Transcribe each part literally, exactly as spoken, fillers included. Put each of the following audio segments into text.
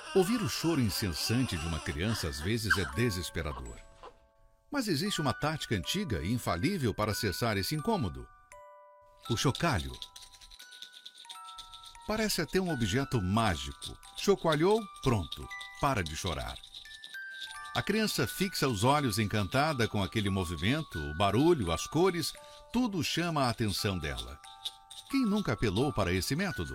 Ouvir o choro incessante de uma criança às vezes é desesperador. Mas existe uma tática antiga e infalível para cessar esse incômodo: o chocalho. Parece até um objeto mágico. Chocalhou, pronto, para de chorar. A criança fixa os olhos encantada com aquele movimento, o barulho, as cores, tudo chama a atenção dela. Quem nunca apelou para esse método?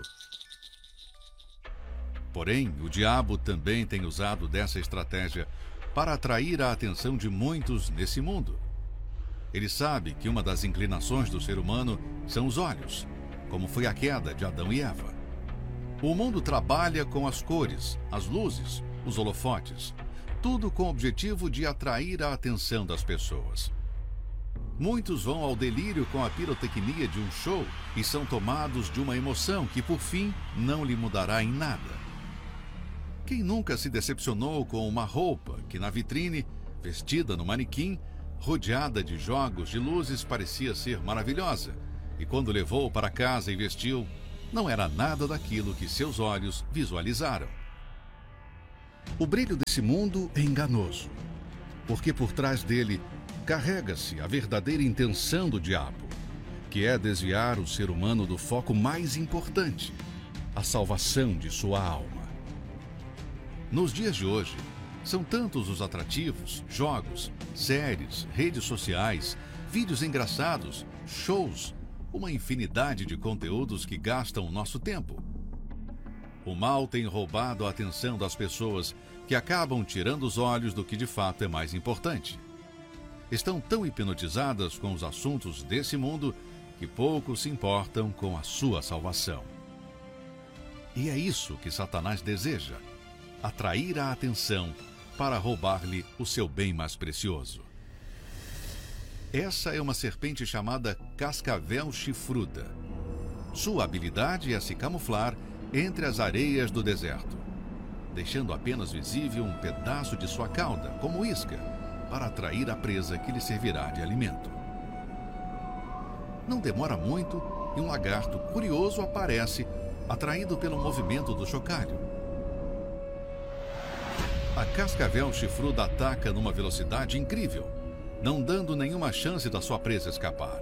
Porém, o diabo também tem usado dessa estratégia para atrair a atenção de muitos nesse mundo. Ele sabe que uma das inclinações do ser humano são os olhos, como foi a queda de Adão e Eva. O mundo trabalha com as cores, as luzes, os holofotes, tudo com o objetivo de atrair a atenção das pessoas. Muitos vão ao delírio com a pirotecnia de um show e são tomados de uma emoção que, por fim, não lhe mudará em nada. Quem nunca se decepcionou com uma roupa que, na vitrine, vestida no manequim, rodeada de jogos de luzes, parecia ser maravilhosa, e quando levou para casa e vestiu, não era nada daquilo que seus olhos visualizaram? O brilho desse mundo é enganoso, porque por trás dele carrega-se a verdadeira intenção do diabo, que é desviar o ser humano do foco mais importante, a salvação de sua alma. Nos dias de hoje, são tantos os atrativos, jogos, séries, redes sociais, vídeos engraçados, shows, uma infinidade de conteúdos que gastam o nosso tempo. O mal tem roubado a atenção das pessoas, que acabam tirando os olhos do que de fato é mais importante. Estão tão hipnotizadas com os assuntos desse mundo que pouco se importam com a sua salvação. E é isso que Satanás deseja: atrair a atenção para roubar-lhe o seu bem mais precioso. Essa é uma serpente chamada cascavel chifruda. Sua habilidade é se camuflar entre as areias do deserto, deixando apenas visível um pedaço de sua cauda, como isca, para atrair a presa que lhe servirá de alimento. Não demora muito e um lagarto curioso aparece, atraído pelo movimento do chocalho. A cascavel chifruda ataca numa velocidade incrível, não dando nenhuma chance da sua presa escapar.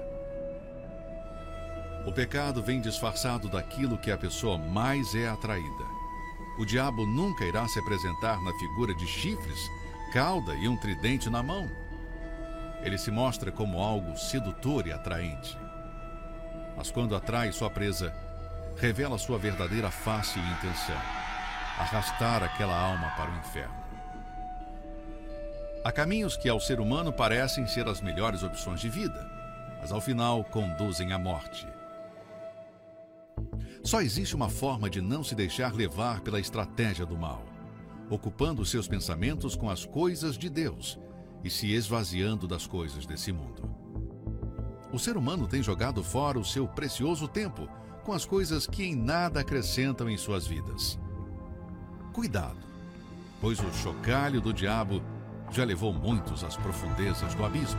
O pecado vem disfarçado daquilo que a pessoa mais é atraída. O diabo nunca irá se apresentar na figura de chifres, cauda e um tridente na mão. Ele se mostra como algo sedutor e atraente. Mas quando atrai sua presa, revela sua verdadeira face e intenção: arrastar aquela alma para o inferno. Há caminhos que ao ser humano parecem ser as melhores opções de vida, mas ao final conduzem à morte. Só existe uma forma de não se deixar levar pela estratégia do mal: ocupando seus pensamentos com as coisas de Deus e se esvaziando das coisas desse mundo. O ser humano tem jogado fora o seu precioso tempo com as coisas que em nada acrescentam em suas vidas. Cuidado, pois o chocalho do diabo já levou muitos às profundezas do abismo.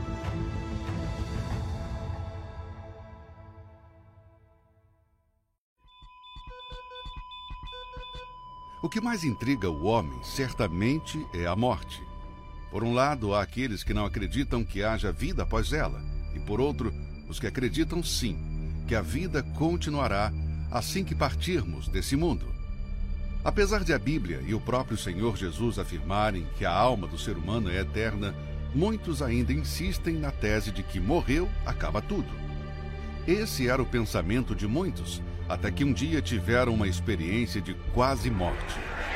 O que mais intriga o homem, certamente, é a morte. Por um lado, há aqueles que não acreditam que haja vida após ela, e por outro, os que acreditam sim, que a vida continuará assim que partirmos desse mundo. Apesar de a Bíblia e o próprio Senhor Jesus afirmarem que a alma do ser humano é eterna, muitos ainda insistem na tese de que morreu, acaba tudo. Esse era o pensamento de muitos, até que um dia tiveram uma experiência de quase morte.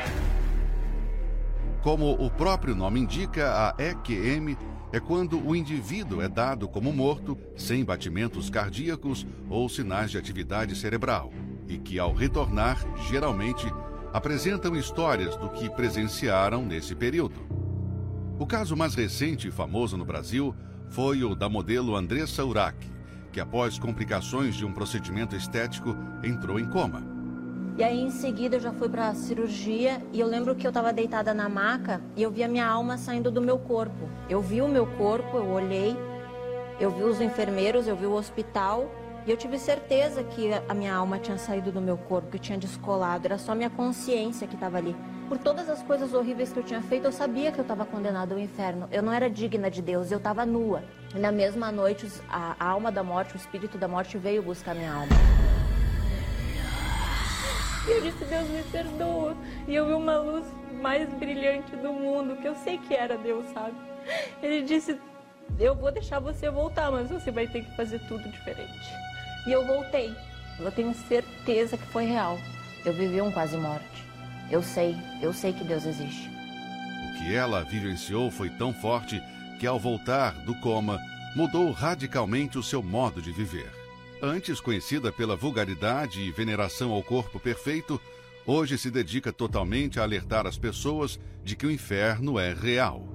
Como o próprio nome indica, a E Q M é quando o indivíduo é dado como morto, sem batimentos cardíacos ou sinais de atividade cerebral, e que, ao retornar, geralmente, apresentam histórias do que presenciaram nesse período. O caso mais recente e famoso no Brasil foi o da modelo Andressa Urach, que após complicações de um procedimento estético entrou em coma. E aí em seguida eu já fui para a cirurgia e eu lembro que eu estava deitada na maca e eu vi a minha alma saindo do meu corpo. Eu vi o meu corpo, eu olhei, eu vi os enfermeiros, eu vi o hospital E eu tive certeza que a minha alma tinha saído do meu corpo, que tinha descolado. Era só minha consciência que estava ali. Por todas as coisas horríveis que eu tinha feito, eu sabia que eu estava condenada ao inferno. Eu não era digna de Deus, eu estava nua. E na mesma noite, a alma da morte, o espírito da morte veio buscar minha alma. E eu disse, Deus, me perdoa. E eu vi uma luz mais brilhante do mundo, que eu sei que era Deus, sabe? Ele disse, eu vou deixar você voltar, mas você vai ter que fazer tudo diferente. E eu voltei. Eu tenho certeza que foi real. Eu vivi um quase morte. Eu sei, eu sei que Deus existe. O que ela vivenciou foi tão forte que, ao voltar do coma, mudou radicalmente o seu modo de viver. Antes conhecida pela vulgaridade e veneração ao corpo perfeito, hoje se dedica totalmente a alertar as pessoas de que o inferno é real.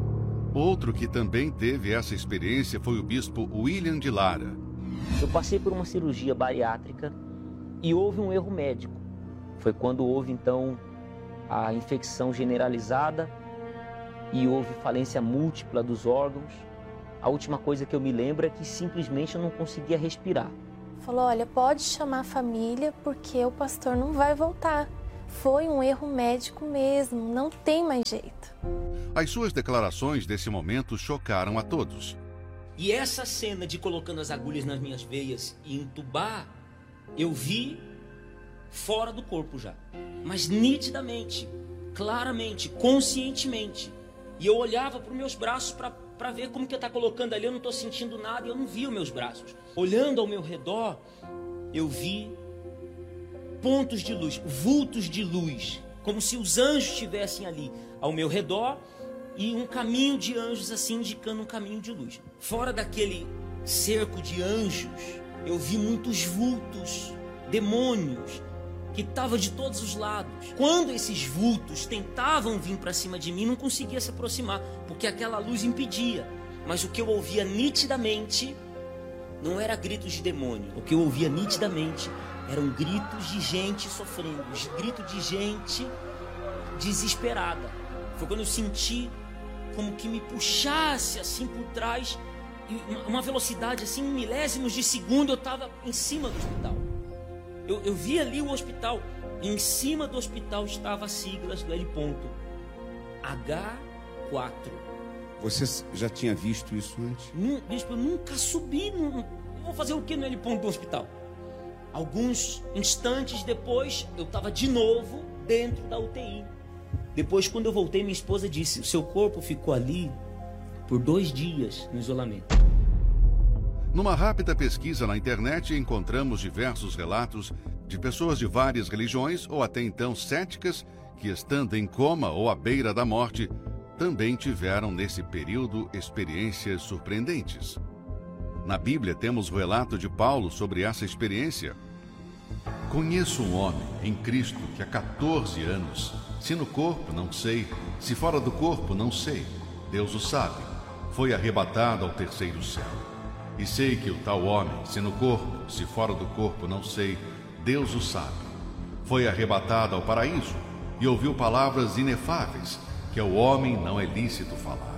Outro que também teve essa experiência foi o bispo William de Lara. Eu passei por uma cirurgia bariátrica e houve um erro médico. Foi quando houve, então, a infecção generalizada e houve falência múltipla dos órgãos. A última coisa que eu me lembro é que simplesmente eu não conseguia respirar. Falou, olha, pode chamar a família porque o pastor não vai voltar. Foi um erro médico mesmo, não tem mais jeito. As suas declarações desse momento chocaram a todos. E essa cena de colocando as agulhas nas minhas veias e entubar, eu vi fora do corpo já. Mas nitidamente, claramente, conscientemente. E eu olhava para os meus braços para ver como que eu tá colocando ali, eu não estou sentindo nada e eu não vi os meus braços. Olhando ao meu redor, eu vi pontos de luz, vultos de luz, como se os anjos estivessem ali ao meu redor e um caminho de anjos assim indicando um caminho de luz. Fora daquele cerco de anjos, eu vi muitos vultos, demônios, que estavam de todos os lados. Quando esses vultos tentavam vir para cima de mim, não conseguia se aproximar, porque aquela luz impedia. Mas o que eu ouvia nitidamente não era gritos de demônio. O que eu ouvia nitidamente eram gritos de gente sofrendo, gritos de gente desesperada. Foi quando eu senti como que me puxasse assim por trás, e uma velocidade assim, em milésimos de segundo, eu estava em cima do hospital. Eu, eu vi ali o hospital, e em cima do hospital estava as siglas do L ponto H quatro. Você já tinha visto isso antes? Num, bispo, eu nunca subi, não, eu vou fazer o que no L ponto do hospital? Alguns instantes depois, eu estava de novo dentro da U T I. Depois, quando eu voltei, minha esposa disse, o seu corpo ficou ali por dois dias no isolamento. Numa rápida pesquisa na internet, encontramos diversos relatos de pessoas de várias religiões ou até então céticas que, estando em coma ou à beira da morte, também tiveram nesse período experiências surpreendentes. Na Bíblia temos o relato de Paulo sobre essa experiência. Conheço um homem em Cristo que há quatorze anos, se no corpo não sei, se fora do corpo não sei, Deus o sabe, foi arrebatado ao terceiro céu. E sei que o tal homem, se no corpo, se fora do corpo não sei, Deus o sabe, foi arrebatado ao paraíso e ouviu palavras inefáveis que ao homem não é lícito falar.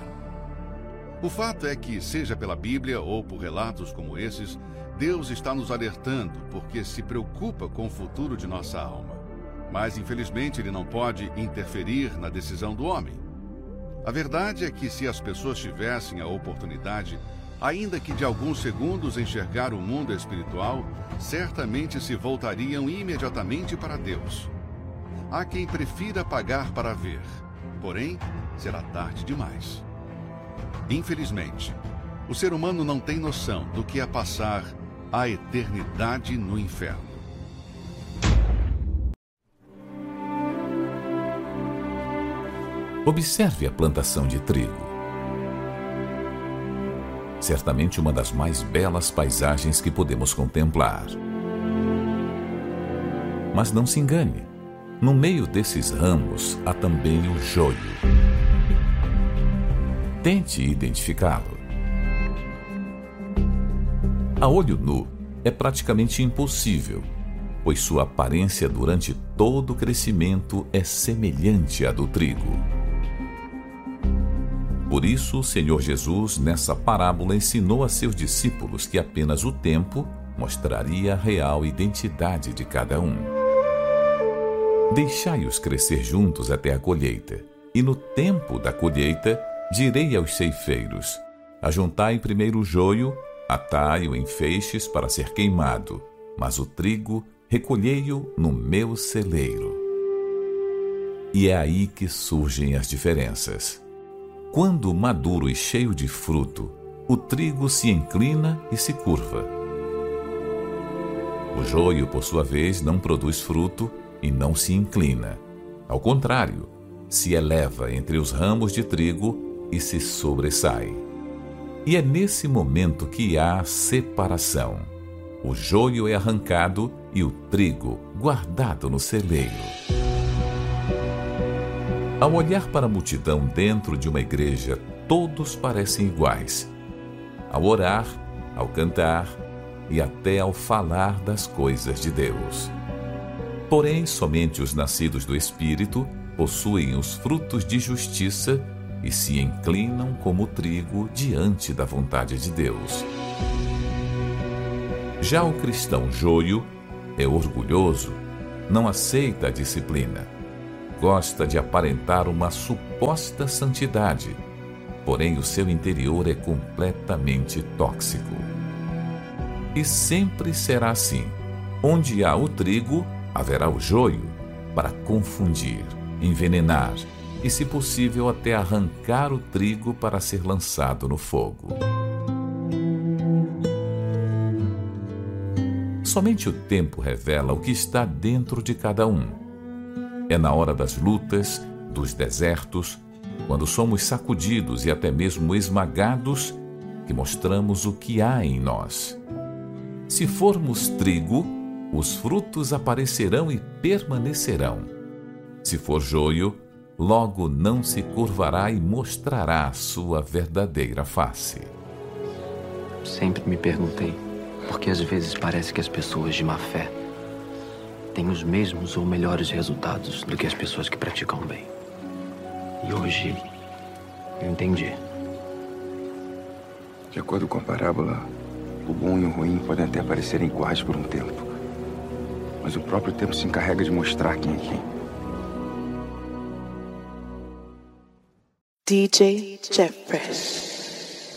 O fato é que, seja pela Bíblia ou por relatos como esses, Deus está nos alertando porque se preocupa com o futuro de nossa alma. Mas, infelizmente, Ele não pode interferir na decisão do homem. A verdade é que se as pessoas tivessem a oportunidade, ainda que de alguns segundos, enxergar o mundo espiritual, certamente se voltariam imediatamente para Deus. Há quem prefira pagar para ver, porém, será tarde demais. Infelizmente, o ser humano não tem noção do que é passar a eternidade no inferno. Observe a plantação de trigo. Certamente uma das mais belas paisagens que podemos contemplar. Mas não se engane, no meio desses ramos há também o joio. Tente identificá-lo. A olho nu é praticamente impossível, pois sua aparência durante todo o crescimento é semelhante à do trigo. Por isso, o Senhor Jesus, nessa parábola, ensinou a seus discípulos que apenas o tempo mostraria a real identidade de cada um. Deixai-os crescer juntos até a colheita, e no tempo da colheita direi aos ceifeiros: ajuntai primeiro o joio, atai-o em feixes para ser queimado, mas o trigo recolhei-o no meu celeiro. E é aí que surgem as diferenças. Quando maduro e cheio de fruto, o trigo se inclina e se curva. O joio, por sua vez, não produz fruto e não se inclina. Ao contrário, se eleva entre os ramos de trigo e se sobressai. E é nesse momento que há separação. O joio é arrancado e o trigo guardado no celeiro. Ao olhar para a multidão dentro de uma igreja, todos parecem iguais. Ao orar, ao cantar e até ao falar das coisas de Deus. Porém, somente os nascidos do Espírito possuem os frutos de justiça e se inclinam como trigo diante da vontade de Deus. Já o cristão joio é orgulhoso, não aceita a disciplina, gosta de aparentar uma suposta santidade, porém o seu interior é completamente tóxico. E sempre será assim. Onde há o trigo, haverá o joio, para confundir, envenenar e, se possível, até arrancar o trigo para ser lançado no fogo. Somente o tempo revela o que está dentro de cada um. É na hora das lutas, dos desertos, quando somos sacudidos e até mesmo esmagados, que mostramos o que há em nós. Se formos trigo, os frutos aparecerão e permanecerão. Se for joio, logo não se curvará e mostrará a sua verdadeira face. Sempre me perguntei por que às vezes parece que as pessoas de má fé têm os mesmos ou melhores resultados do que as pessoas que praticam bem. E hoje eu entendi. De acordo com a parábola, o bom e o ruim podem até parecerem iguais por um tempo, mas o próprio tempo se encarrega de mostrar quem é quem. D J Jeffress.